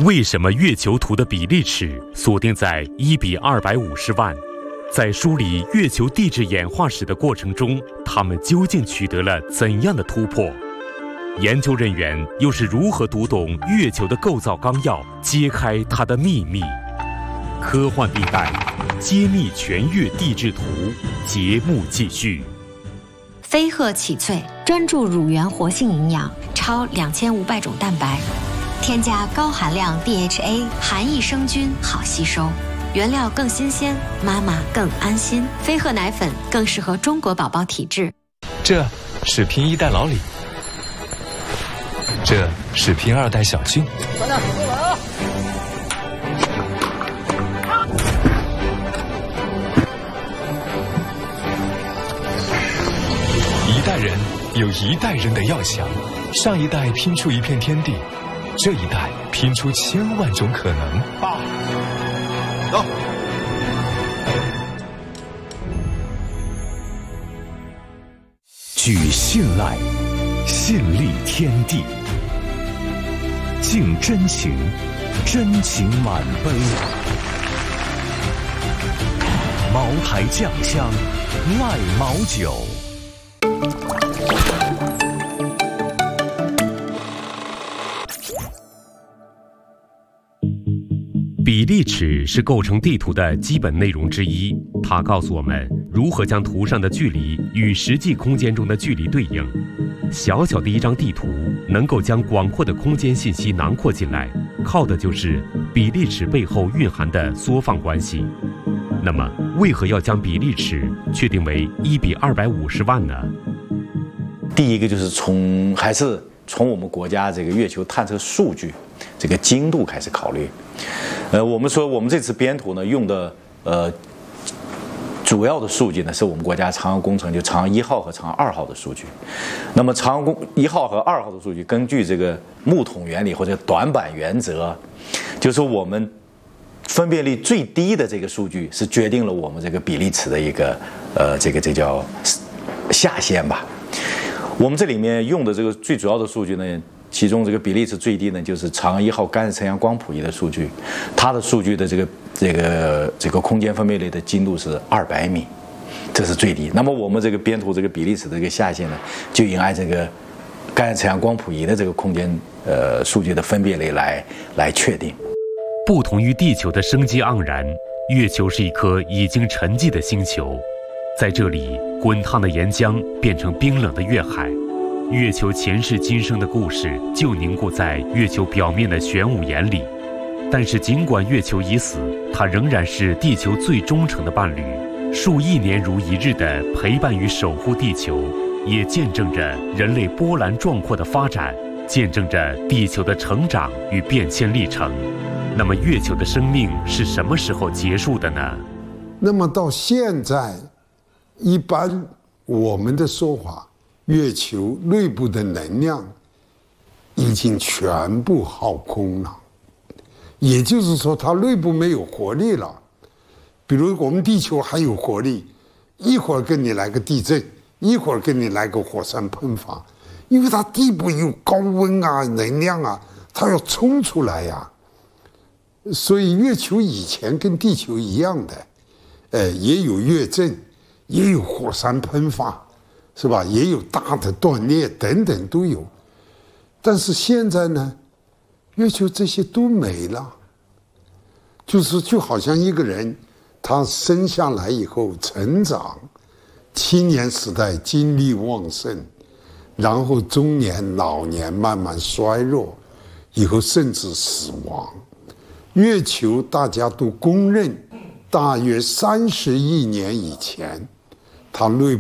为什么月球图的比例尺锁定在1:250万？在梳理月球地质演化史的过程中，他们究竟取得了怎样的突破？研究人员又是如何读懂月球的构造纲要，揭开它的秘密？科幻地带揭秘全月地质图，节目继续。 飞鹤启萃专注乳源活性营养，超2500种蛋白，添加高含量 DHA， 含益生菌，好吸收。原料更新鲜，妈妈更安心。飞鹤奶粉更适合中国宝宝体质。 这是拼1代老李，这是拼2代小俊。 快点，过来啊！ 一代人有一代人的要想，上一代拼出一片天地，这一代拼出1000万种可能。 爸，走。 举信赖，信立天地；敬真情，真情满杯。茅台酱香，赖茅酒。 比例尺是构成地图的基本内容之一，它告诉我们如何将图上的距离与实际空间中的距离对应。小小的一张地图能够将广阔的空间信息囊括进来，靠的就是比例尺背后蕴含的缩放关系。那么，为何要将比例尺确定为1:250万呢？ 第一个就是还是从我们国家这个月球探测数据这个精度开始考虑。我们说我们这次编图呢用的主要的数据呢是我们国家嫦娥工程就嫦娥1号和嫦娥2号的数据。那么嫦娥1号和2号的数据根据这个木桶原理或者短板原则，就是我们分辨率最低的这个数据是决定了我们这个比例尺的一个这叫下限吧。我们这里面用的这个最主要的数据呢，其中这个比例尺最低呢，就是嫦娥1号干式测量光谱仪的数据，它的数据的这个空间分辨率的精度是200米，这是最低。那么我们这个编图这个比例尺的这个下限呢，就应按这个干式测量光谱仪的这个空间数据的分辨率来确定。 不同于地球的生机盎然，月球是一颗已经沉寂的星球。在这里，滚烫的岩浆变成冰冷的月海，月球前世今生的故事就凝固在月球表面的玄武岩里。但是尽管月球已死，它仍然是地球最忠诚的伴侣，数亿年如一日的陪伴与守护地球，也见证着人类波澜壮阔的发展，见证着地球的成长与变迁历程。那么月球的生命是什么时候结束的呢？ 那么到现在，一般我们的说法，月球内部的能量已经全部耗空了，也就是说它内部没有活力了。比如我们地球还有活力，一会儿跟你来个地震，一会儿跟你来个火山喷发，因为它地部有高温啊、能量啊，它要冲出来呀。所以月球以前跟地球一样的，也有月震，也有火山喷发，是吧？也有大的断裂等等都有。但是现在呢，月球这些都没了，就好像一个人他生下来以后成长，青年时代精力旺盛，然后中年老年慢慢衰弱，以后甚至死亡。月球大家都公认，大约30亿年以前，它内部